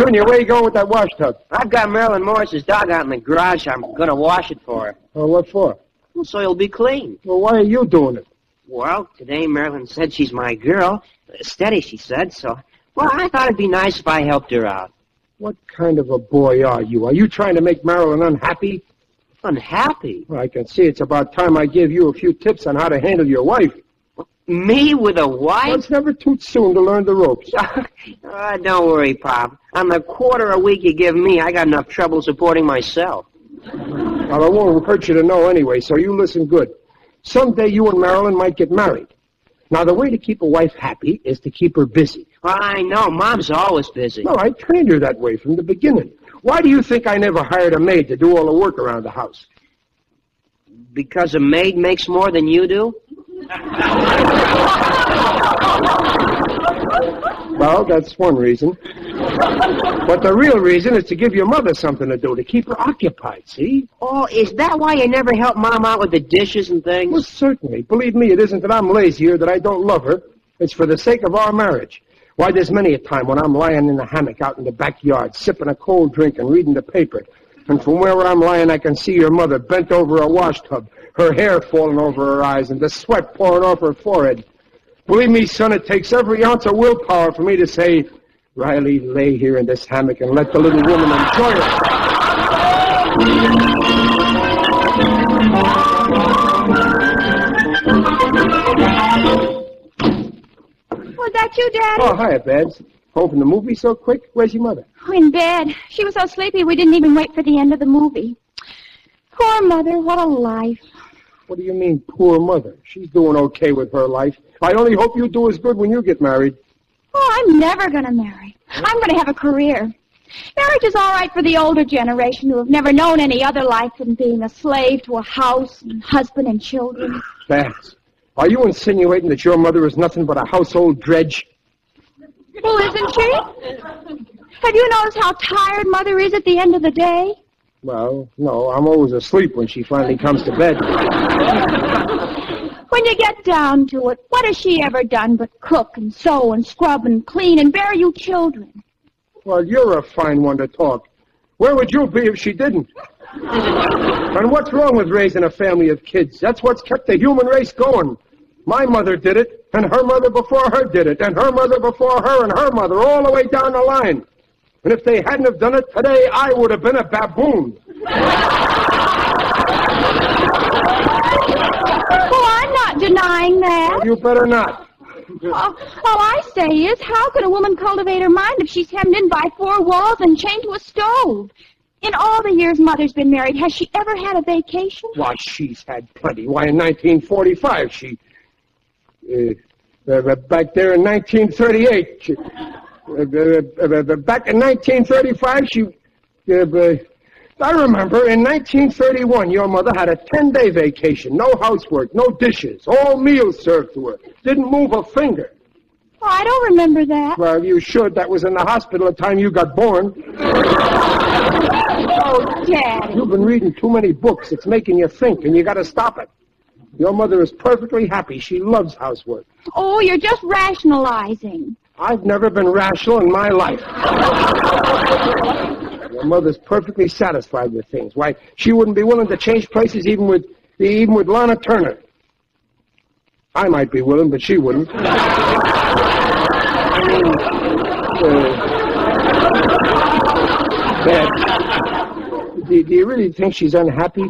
Junior, where you going with that wash tub? I've got Marilyn Morris's dog out in the garage. I'm going to wash it for her. Oh, what for? So it'll be clean. Well, why are you doing it? Well, today Marilyn said she's my girl. Steady, she said, so... Well, I thought it'd be nice if I helped her out. What kind of a boy are you? Are you trying to make Marilyn unhappy? Unhappy? Well, I can see it's about time I give you a few tips on how to handle your wife. Me with a wife? Well, it's never too soon to learn the ropes. Don't worry, Pop. On the quarter a week you give me, I got enough trouble supporting myself. Well, it won't hurt you to know anyway, so you listen good. Someday you and Marilyn might get married. Now, the way to keep a wife happy is to keep her busy. Well, I know. Mom's always busy. No, I trained her that way from the beginning. Why do you think I never hired a maid to do all the work around the house? Because a maid makes more than you do? Well, that's one reason. But the real reason is to give your mother something to do, to keep her occupied, see? Oh, is that why you never help Mom out with the dishes and things? Well, certainly. Believe me, it isn't that I'm lazy or that I don't love her. It's for the sake of our marriage. Why, there's many a time when I'm lying in the hammock out in the backyard, sipping a cold drink and reading the paper. And from where I'm lying, I can see your mother bent over a wash tub, her hair falling over her eyes and the sweat pouring off her forehead. Believe me, son, it takes every ounce of willpower for me to say, Riley, lay here in this hammock and let the little woman enjoy it. Was that you, Daddy? Oh, hiya, Babs. Home from the movie so quick? Where's your mother? Oh, in bed. She was so sleepy we didn't even wait for the end of the movie. Poor Mother, what a life. What do you mean, poor mother? She's doing okay with her life. I only hope you do as good when you get married. Oh, I'm never going to marry. I'm going to have a career. Marriage is all right for the older generation who have never known any other life than being a slave to a house and husband and children. Babs, are you insinuating that your mother is nothing but a household dredge? Well, isn't she? Have you noticed how tired Mother is at the end of the day? Well, no, I'm always asleep when she finally comes to bed. When you get down to it, what has she ever done but cook and sew and scrub and clean and bear you children? Well, you're a fine one to talk. Where would you be if she didn't? And what's wrong with raising a family of kids? That's what's kept the human race going. My mother did it, and her mother before her did it, and her mother before her, and her mother, all the way down the line. And if they hadn't have done it today, I would have been a baboon. Oh, I'm not denying that. Well, you better not. All I say is, how can a woman cultivate her mind if she's hemmed in by four walls and chained to a stove? In all the years Mother's been married, has she ever had a vacation? Why, she's had plenty. Why, in 1945, she... back there in 1938, she... back in 1935, she... I remember, in 1931, your mother had a 10-day vacation. No housework, no dishes, all meals served to her. Didn't move a finger. Oh, I don't remember that. Well, you should. That was in the hospital the time you got born. Oh, Daddy. You've been reading too many books. It's making you think, and you got to stop it. Your mother is perfectly happy. She loves housework. Oh, you're just rationalizing. I've never been rational in my life. Your mother's perfectly satisfied with things. Why, she wouldn't be willing to change places even with Lana Turner. I might be willing, but she wouldn't. I mean, Dad, do you really think she's unhappy?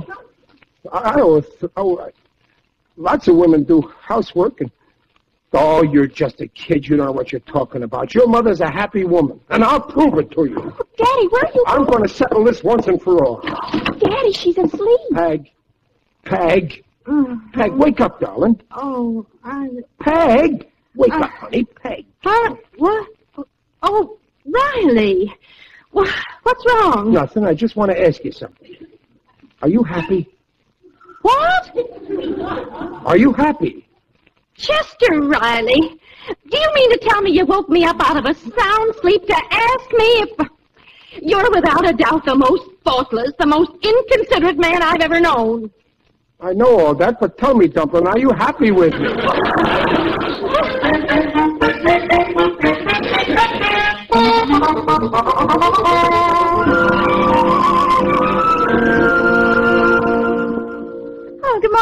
Lots of women do housework and... Oh, you're just a kid. You don't know what you're talking about. Your mother's a happy woman, and I'll prove it to you. Daddy, where are you I'm going to settle this once and for all. Daddy, she's asleep. Peg, wake up, darling. Oh, Peg, wake up, honey, Peg. What? Oh, Riley. What's wrong? Nothing. I just want to ask you something. Are you happy? What? Are you happy? Chester Riley, do you mean to tell me you woke me up out of a sound sleep to ask me if... You're without a doubt the most thoughtless, the most inconsiderate man I've ever known. I know all that, but tell me, Dumplin', are you happy with me?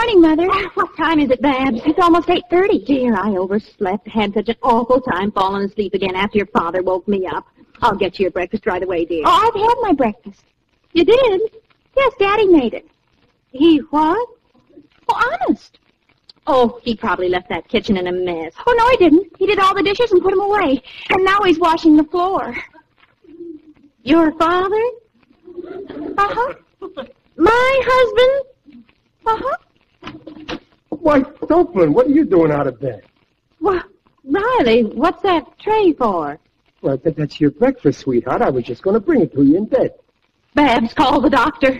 morning, Mother. What time is it, Babs? It's almost 8:30. Dear, I overslept. Had such an awful time falling asleep again after your father woke me up. I'll get you your breakfast right away, dear. Oh, I've had my breakfast. You did? Yes, Daddy made it. He what? Oh, honest. Oh, he probably left that kitchen in a mess. Oh, no, he didn't. He did all the dishes and put them away. And now he's washing the floor. Your father? Uh-huh. My husband? Uh-huh. Why, Dumpling, what are you doing out of bed? Well, Riley, what's that tray for? Well, that's your breakfast, sweetheart. I was just going to bring it to you in bed. Babs, call the doctor.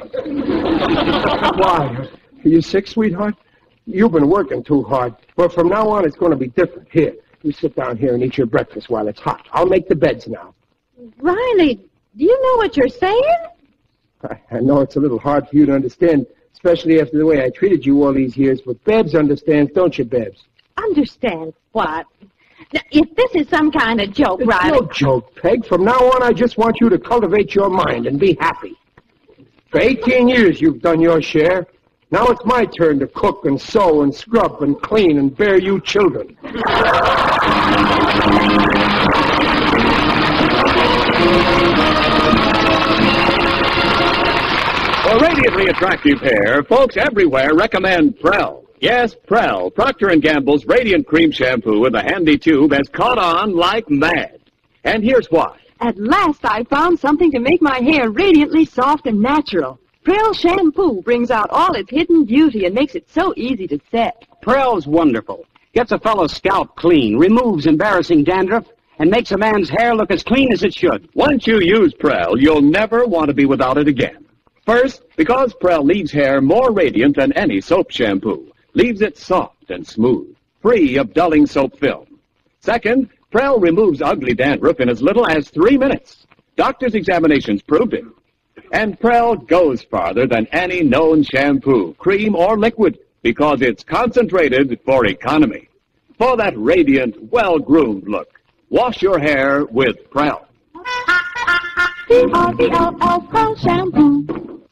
Why? Are you sick, sweetheart? You've been working too hard. Well, from now on, it's going to be different. Here, you sit down here and eat your breakfast while it's hot. I'll make the beds now. Riley, do you know what you're saying? I know it's a little hard for you to understand, especially after the way I treated you all these years, but Babs understands, don't you, Babs? Understand what? Now, if this is some kind of joke, It's Riley... no joke, Peg. From now on, I just want you to cultivate your mind and be happy. For 18 years, you've done your share. Now it's my turn to cook and sew and scrub and clean and bear you children. For radiantly attractive hair, folks everywhere recommend Prell. Yes, Prell, Procter & Gamble's Radiant Cream Shampoo with a handy tube has caught on like mad. And here's why. At last I found something to make my hair radiantly soft and natural. Prell shampoo brings out all its hidden beauty and makes it so easy to set. Prell's wonderful. Gets a fellow's scalp clean, removes embarrassing dandruff, and makes a man's hair look as clean as it should. Once you use Prell, you'll never want to be without it again. First, because Prell leaves hair more radiant than any soap shampoo. Leaves it soft and smooth, free of dulling soap film. Second, Prell removes ugly dandruff in as little as 3 minutes. Doctors' examinations proved it. And Prell goes farther than any known shampoo, cream, or liquid because it's concentrated for economy. For that radiant, well-groomed look, wash your hair with Prell. P-R-E-L-L, Prell shampoo.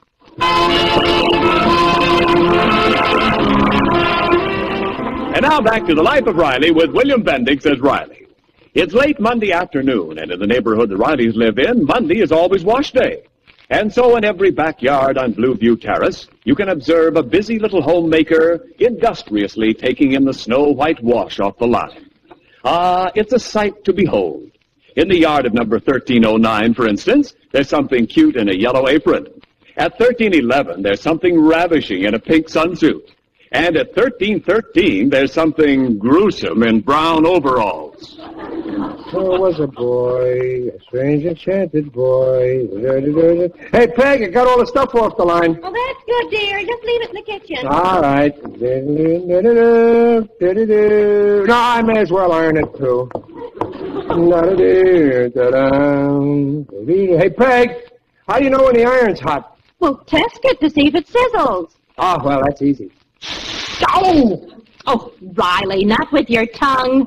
And now back to the Life of Riley with William Bendix as Riley. It's late Monday afternoon, and in the neighborhood the Rileys live in, Monday is always wash day. And so in every backyard on Blueview Terrace, you can observe a busy little homemaker industriously taking in the snow-white wash off the line. Ah, it's a sight to behold. In the yard of number 1309, for instance, there's something cute in a yellow apron. At 1311, there's something ravishing in a pink sunsuit. And at 1313, there's something gruesome in brown overalls. There was a boy, a strange enchanted boy. Hey, Peg, I got all the stuff off the line. Oh, that's good, dear. Just leave it in the kitchen. All right. No, I may as well iron it, too. Hey, Peg, how do you know when the iron's hot? Well, test it to see if it sizzles. Oh, well, that's easy. Oh! Oh, Riley, not with your tongue.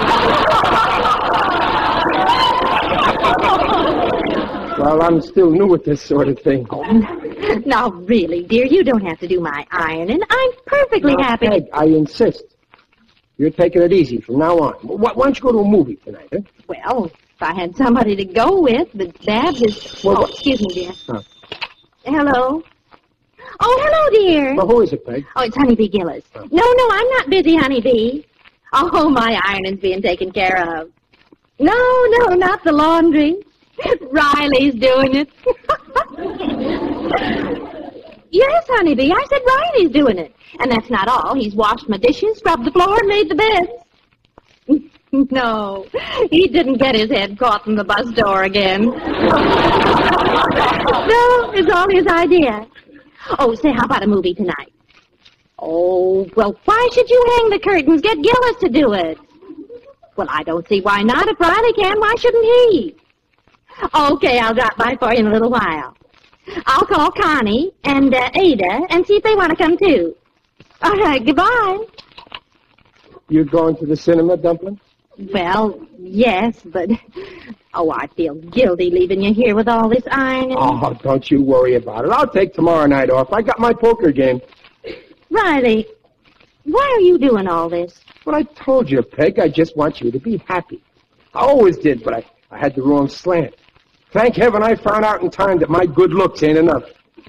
Well, I'm still new at this sort of thing. Now, really, dear, you don't have to do my ironing. I'm perfectly happy. Peg, I insist. You're taking it easy from now on. Why don't you go to a movie tonight, huh? Well, if I had somebody to go with, but Babs is... Well, oh, excuse me, dear. Huh. Hello? Oh, hello, dear. Well, who is it, Peg? Oh, it's Honeybee Gillis. No, I'm not busy, Honeybee. Oh, my ironing's being taken care of. No, not the laundry. Riley's doing it. Yes, Honeybee, I said Riley's doing it. And that's not all. He's washed my dishes, scrubbed the floor, and made the beds. No, he didn't get his head caught in the bus door again. No, it's all his idea. Oh, say, how about a movie tonight? Oh, well, why should you hang the curtains? Get Gillis to do it. Well, I don't see why not. If Riley can, why shouldn't he? Okay, I'll drop by for you in a little while. I'll call Connie and Ada and see if they want to come, too. All right, goodbye. You going to the cinema, Dumpling? Well, yes, but... Oh, I feel guilty leaving you here with all this ironing. Oh, don't you worry about it. I'll take tomorrow night off. I got my poker game. Riley, Why are you doing all this? But I told you, Peg, I just want you to be happy. I always did, but I had the wrong slant. Thank heaven I found out in time that my good looks ain't enough.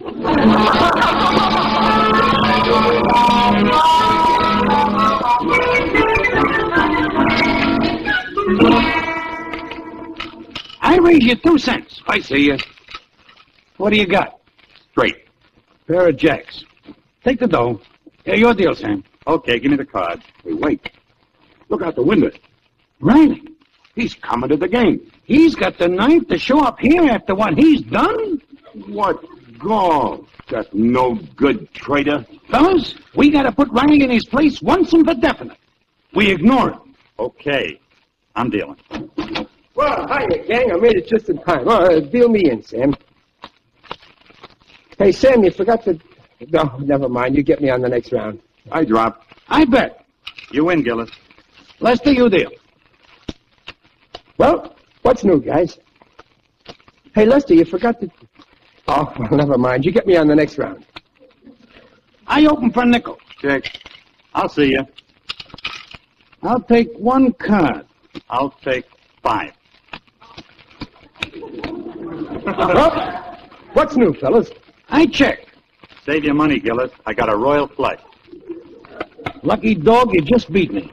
I raise you 2 cents. I see you. What do you got? Straight. Pair of jacks. Take the dough. Here, your deal, Sam. Okay, give me the card. Hey, wait. Look out the window. Riley, He's coming to the game. he's got the nerve to show up here after what he's done? What gall? That no good traitor. Fellas, we got to put Riley in his place once and for definite. We ignore him. Okay, I'm dealing. Well, hiya, gang. I made it just in time. Deal me in, Sam. Hey, Sam, you forgot to... No, never mind. You get me on the next round. I drop. I bet. You win, Gillis. Lester, you deal. Well, what's new, guys? Hey, Lester, you forgot to... Oh, well, never mind. You get me on the next round. I open for a nickel. Check. I'll see you. I'll take 1 card. I'll take 5. Well, what's new, fellas? I check. Save your money, Gillis. I got a royal flush. Lucky dog, you just beat me.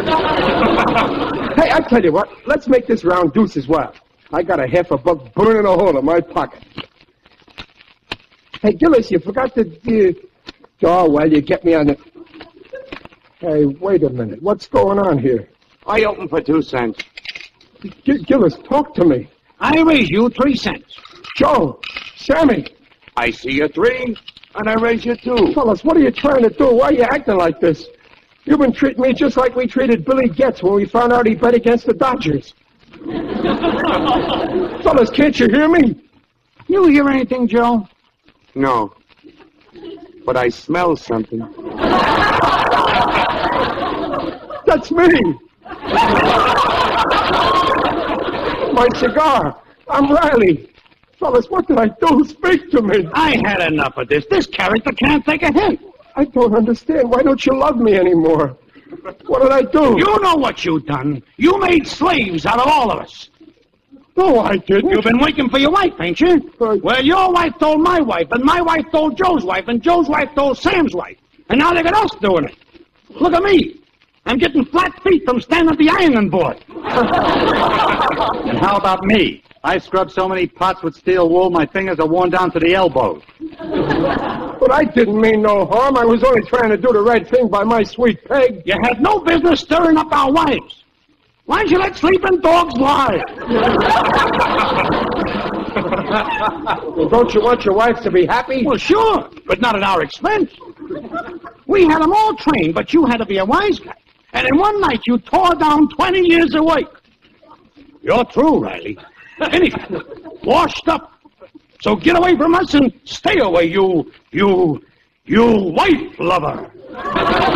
Hey, I tell you what. Let's make this round deuce as well. I got a half a buck burning a hole in my pocket. Hey, Gillis, you forgot to... Oh, well, you get me on the... Hey, wait a minute. What's going on here? I open for 2 cents. Gillis, talk to me. I raise you 3 cents. Joe, Sammy. I see you 3, and I raise you 2. Fellas, what are you trying to do? Why are you acting like this? You've been treating me just like we treated Billy Getz when we found out he bet against the Dodgers. Fellas, can't you hear me? You hear anything, Joe? No. But I smell something. That's me. My cigar. I'm Riley. Fellas, what did I do? Speak to me. I had enough of this. This character can't take a hint. I don't understand. Why don't you love me anymore? What did I do? You know what you done. You made slaves out of all of us. No, I didn't. You've been waiting for your wife, ain't you? Well, your wife told my wife, and my wife told Joe's wife, and Joe's wife told Sam's wife. And now they got us doing it. Look at me. I'm getting flat feet from standing at the ironing board. And how about me? I scrubbed so many pots with steel wool, my fingers are worn down to the elbows. But I didn't mean no harm. I was only trying to do the right thing by my sweet Peg. You had no business stirring up our wives. Why don't you let sleeping dogs lie? Well, don't you want your wife to be happy? Well, sure, but not at our expense. We had them all trained, but you had to be a wise guy. And in one night, you tore down 20 years of work. You're through, Riley. Finished. Washed up. So get away from us and stay away, you wife lover.